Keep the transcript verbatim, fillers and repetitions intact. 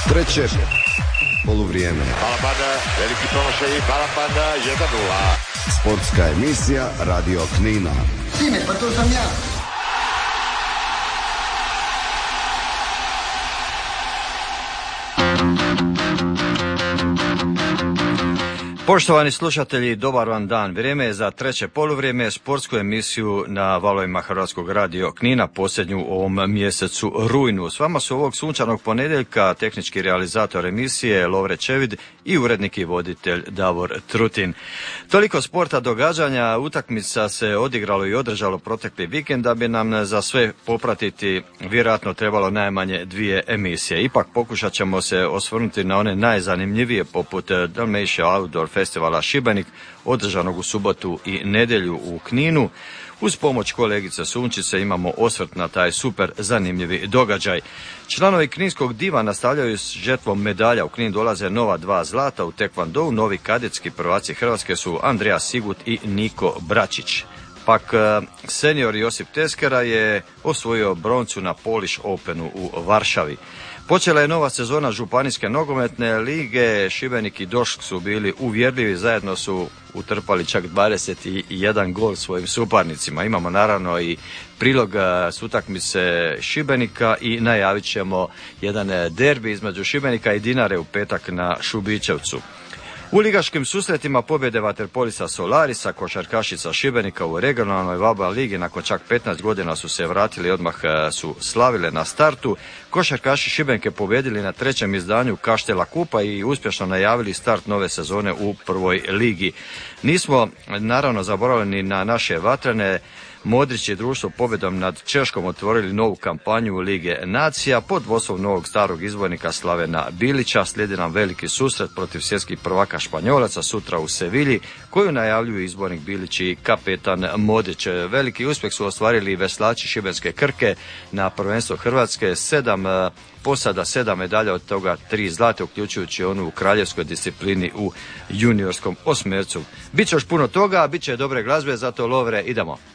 Treće poluvrijeme. Balabanda, veliki promašaj, Balabanda, jedan nula. Sportska emisija Radio Knina. Sine, pa to sam ja. Poštovani slušatelji, dobar vam dan. Vrijeme je za treće poluvrijeme, sportsku emisiju na valovima Hrvatskog radio Knina, posljednju u ovom mjesecu rujnu. S vama su ovog sunčanog ponedjeljka tehnički realizator emisije Lovre Čevid i urednik i voditelj Davor Trutin. Toliko sporta, događanja, utakmica se odigralo i održalo protekli vikend, da bi nam za sve popratiti vjerojatno trebalo najmanje dvije emisije. Ipak pokušat ćemo se osvrnuti na one najzanimljivije, poput Dalmatia Outdoor Festivala Šibenik, održanog u subotu i nedjelju u Kninu. Uz pomoć kolegice Sunčice imamo osvrt na taj super zanimljivi događaj. Članovi kninskog diva nastavljaju s žetvom medalja. U Knin dolaze nova dva zlata u tekvandou. Novi kadetski prvaci Hrvatske su Andrija Sigut i Niko Bračić. Pak senior Josip Teskera je osvojio broncu na Polish Openu u Varšavi. Počela je nova sezona županijske nogometne lige. Šibenik i Došk su bili uvjerljivi, zajedno su utrpali čak dvadeset jedan gol svojim suparnicima. Imamo naravno i prilog s utakmice Šibenika i najavit ćemo jedan derbi između Šibenika i Dinare u petak na Šubićevcu. U ligaškim susretima pobjede vaterpolista Solarisa, košarkašica Šibenika u regionalnoj VABA ligi nakon čak petnaest godina su se vratili i odmah su slavile na startu. Košarkaši Šibenke pobjedili na trećem izdanju Kaštela Kupa i uspješno najavili start nove sezone u prvoj ligi. Nismo naravno zaboravili ni na naše vatrene. Modrić i društvo pobjedom nad Češkom otvorili novu kampanju Lige nacija pod vodstvom novog starog izbornika Slavena Bilića. Slijedi nam veliki susret protiv svjetskih prvaka Španjolaca sutra u Sevilji, koju najavljuju izbornik Bilić i kapetan Modrić. Veliki uspjeh su ostvarili veslači šibenske Krke na prvenstvo Hrvatske, sedam posada, sedam medalja, od toga tri zlate, uključujući onu u kraljevskoj disciplini u juniorskom osmercu. Biće još puno toga, bit će dobre glazbe, zato Lovre idemo.